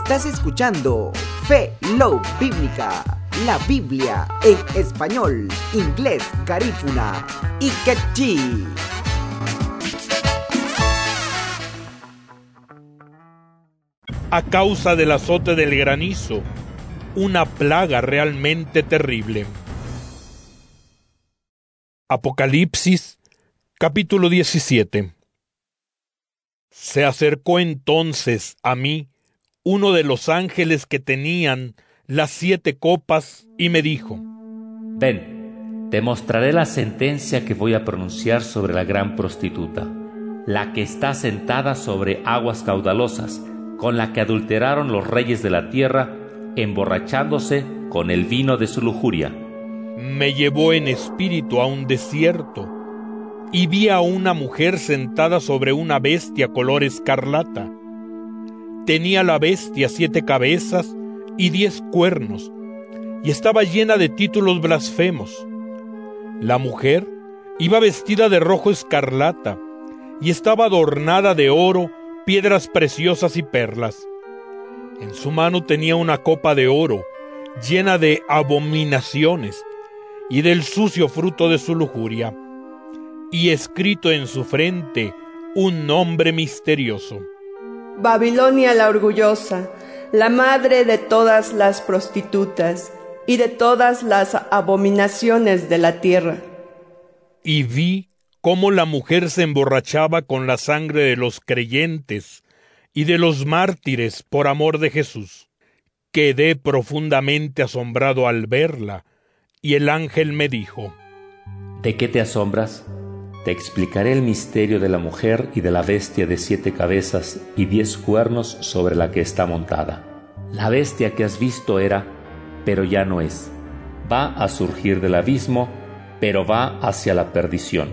Estás escuchando Fe Love Bíblica, la Biblia en español, inglés, garífuna y quechí. A causa del azote del granizo, una plaga realmente terrible. Apocalipsis, capítulo 17. Se acercó entonces a mí uno de los ángeles que tenían las 7 copas y me dijo: Ven, te mostraré la sentencia que voy a pronunciar sobre la gran prostituta, la que está sentada sobre aguas caudalosas, con la que adulteraron los reyes de la tierra, emborrachándose con el vino de su lujuria. Me llevó en espíritu a un desierto, y vi a una mujer sentada sobre una bestia color escarlata. Tenía la bestia 7 cabezas y 10 cuernos, y estaba llena de títulos blasfemos. La mujer iba vestida de rojo escarlata, y estaba adornada de oro, piedras preciosas y perlas. En su mano tenía una copa de oro, llena de abominaciones, y del sucio fruto de su lujuria, y escrito en su frente un nombre misterioso: Babilonia la orgullosa, la madre de todas las prostitutas y de todas las abominaciones de la tierra. Y vi cómo la mujer se emborrachaba con la sangre de los creyentes y de los mártires por amor de Jesús. Quedé profundamente asombrado al verla, y el ángel me dijo: ¿De qué te asombras? Te explicaré el misterio de la mujer y de la bestia de 7 cabezas y 10 cuernos sobre la que está montada. La bestia que has visto era, pero ya no es. Va a surgir del abismo, pero va hacia la perdición.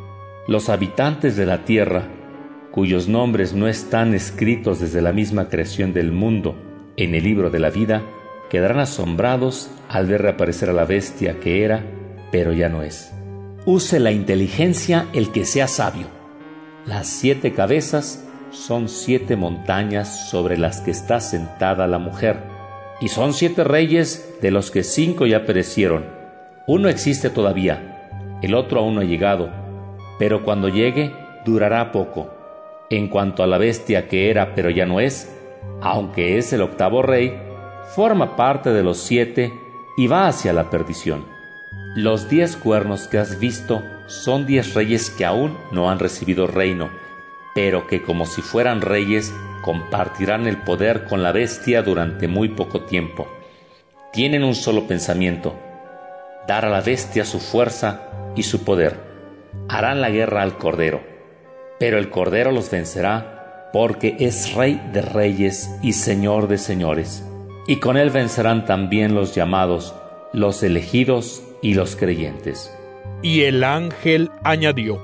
Los habitantes de la tierra, cuyos nombres no están escritos desde la misma creación del mundo en el libro de la vida, quedarán asombrados al ver reaparecer a la bestia que era, pero ya no es. Use la inteligencia el que sea sabio. Las 7 cabezas son 7 montañas sobre las que está sentada la mujer, y son 7 reyes, de los que 5 ya perecieron. Uno existe todavía, el otro aún no ha llegado, pero cuando llegue durará poco. En cuanto a la bestia que era pero ya no es, aunque es el 8º rey, forma parte de los 7 y va hacia la perdición. Los 10 cuernos que has visto son 10 reyes que aún no han recibido reino, pero que como si fueran reyes compartirán el poder con la bestia durante muy poco tiempo. Tienen un solo pensamiento: dar a la bestia su fuerza y su poder. Harán la guerra al Cordero, pero el Cordero los vencerá, porque es Rey de reyes y Señor de señores, y con él vencerán también los llamados, los elegidos y los creyentes. Y el ángel añadió: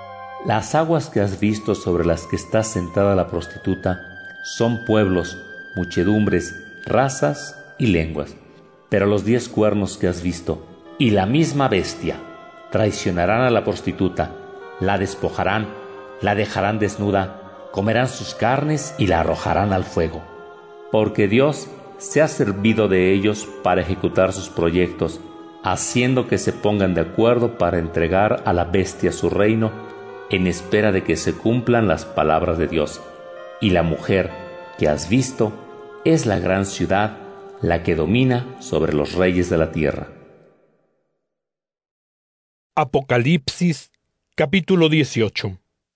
Las aguas que has visto sobre las que está sentada la prostituta son pueblos, muchedumbres, razas y lenguas. Pero los 10 cuernos que has visto y la misma bestia traicionarán a la prostituta, la despojarán, la dejarán desnuda, comerán sus carnes y la arrojarán al fuego. Porque Dios se ha servido de ellos para ejecutar sus proyectos, haciendo que se pongan de acuerdo para entregar a la bestia su reino, en espera de que se cumplan las palabras de Dios. Y la mujer que has visto es la gran ciudad, la que domina sobre los reyes de la tierra. Apocalipsis, capítulo 18.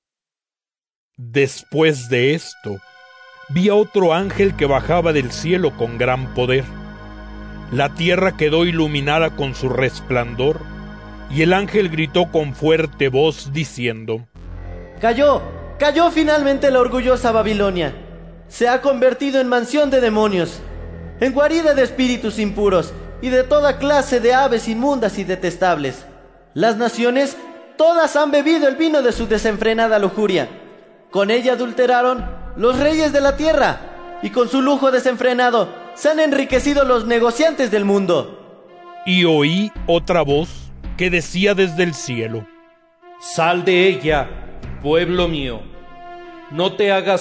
Después de esto, vi a otro ángel que bajaba del cielo con gran poder. La tierra quedó iluminada con su resplandor, y el ángel gritó con fuerte voz diciendo: Cayó finalmente la orgullosa Babilonia. Se ha convertido en mansión de demonios, en guarida de espíritus impuros y de toda clase de aves inmundas y detestables. Las naciones todas han bebido el vino de su desenfrenada lujuria. Con ella adulteraron los reyes de la tierra, y con su lujo desenfrenado se han enriquecido los negociantes del mundo. Y oí otra voz que decía desde el cielo: Sal de ella, pueblo mío, no te hagas